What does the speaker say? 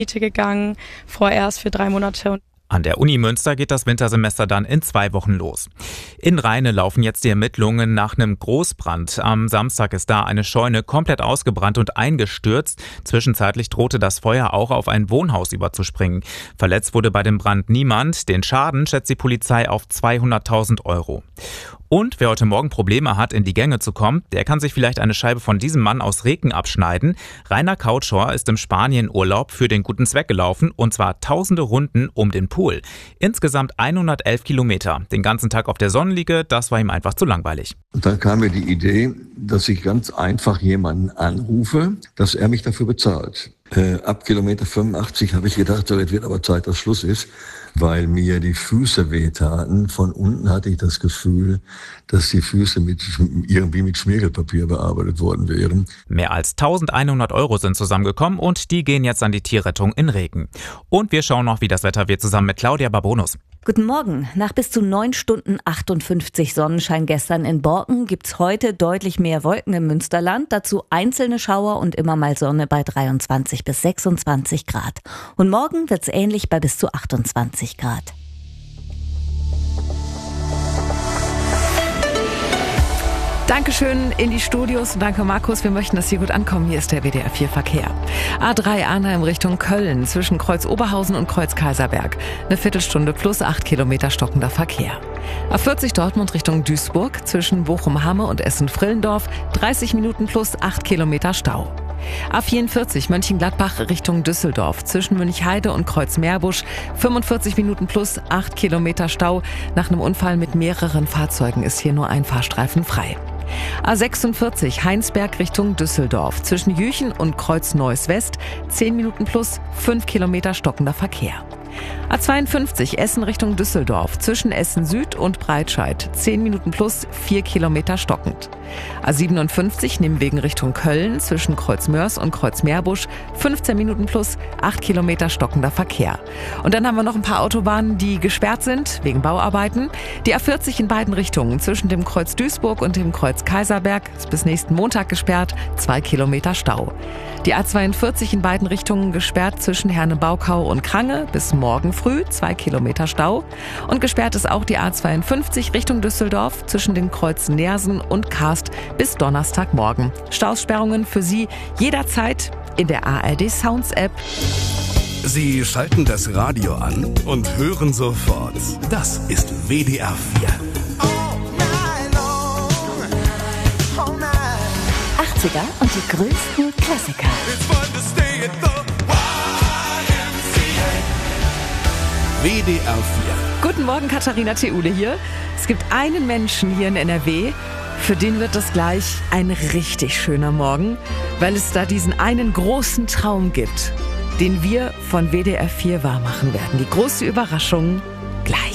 Miete gegangen, vorerst für 3 Monate. An der Uni Münster geht das Wintersemester dann in 2 Wochen los. In Rheine laufen jetzt die Ermittlungen nach einem Großbrand. Am Samstag ist da eine Scheune komplett ausgebrannt und eingestürzt. Zwischenzeitlich drohte das Feuer auch auf ein Wohnhaus überzuspringen. Verletzt wurde bei dem Brand niemand. Den Schaden schätzt die Polizei auf 200.000 Euro. Und wer heute Morgen Probleme hat, in die Gänge zu kommen, der kann sich vielleicht eine Scheibe von diesem Mann aus Reken abschneiden. Rainer Kautschor ist im Spanien-Urlaub für den guten Zweck gelaufen, und zwar tausende Runden um den Pool. Insgesamt 111 Kilometer. Den ganzen Tag auf der Sonnenliege, das war ihm einfach zu langweilig. Und dann kam mir die Idee, dass ich ganz einfach jemanden anrufe, dass er mich dafür bezahlt. Ab Kilometer 85 habe ich gedacht, so, jetzt wird aber Zeit, dass Schluss ist, weil mir die Füße wehtaten. Von unten hatte ich das Gefühl, dass die Füße irgendwie mit Schmirgelpapier bearbeitet worden wären. Mehr als 1.100 Euro sind zusammengekommen und die gehen jetzt an die Tierrettung in Reken. Und wir schauen noch, wie das Wetter wird, zusammen mit Claudia Barbonus. Guten Morgen. Nach bis zu 9 Stunden 58 Sonnenschein gestern in Borken gibt's heute deutlich mehr Wolken im Münsterland. Dazu einzelne Schauer und immer mal Sonne bei 23 bis 26 Grad. Und morgen wird's ähnlich bei bis zu 28 Grad. Dankeschön in die Studios und danke Markus. Wir möchten, dass Sie gut ankommen. Hier ist der WDR 4 Verkehr. A3 Arnheim Richtung Köln zwischen Kreuz Oberhausen und Kreuz Kaiserberg. Eine Viertelstunde plus 8 Kilometer stockender Verkehr. A40 Dortmund Richtung Duisburg zwischen Bochum-Hamme und Essen-Frillendorf 30 Minuten plus 8 Kilometer Stau. A44 Mönchengladbach Richtung Düsseldorf zwischen Münchheide und Kreuz-Meerbusch 45 Minuten plus 8 Kilometer Stau. Nach einem Unfall mit mehreren Fahrzeugen ist hier nur ein Fahrstreifen frei. A46 Heinsberg Richtung Düsseldorf zwischen Jüchen und Kreuz Neuss West 10 Minuten plus 5 Kilometer stockender Verkehr. A52 Essen Richtung Düsseldorf zwischen Essen Süd und Breitscheid 10 Minuten plus 4 Kilometer stockend. A57 Nimwegen Richtung Köln zwischen Kreuz Mörs und Kreuz Meerbusch 15 Minuten plus 8 Kilometer stockender Verkehr. Und dann haben wir noch ein paar Autobahnen, die gesperrt sind wegen Bauarbeiten. Die A40 in beiden Richtungen zwischen dem Kreuz Duisburg und dem Kreuz Kaiserberg ist bis nächsten Montag gesperrt, 2 Kilometer Stau. Die A42 in beiden Richtungen gesperrt zwischen Herne-Baukau und Krange bis morgen früh, 2 Kilometer Stau. Und gesperrt ist auch die A52 Richtung Düsseldorf zwischen den Kreuzen Neersen und Karst bis Donnerstagmorgen. Staussperrungen für Sie jederzeit in der ARD Sounds App. Sie schalten das Radio an und hören sofort. Das ist WDR 4. 80er und die größten Klassiker. WDR 4. Guten Morgen, Katharina Theule hier. Es gibt einen Menschen hier in NRW, für den wird das gleich ein richtig schöner Morgen, weil es da diesen einen großen Traum gibt, den wir von WDR 4 wahrmachen werden. Die große Überraschung gleich.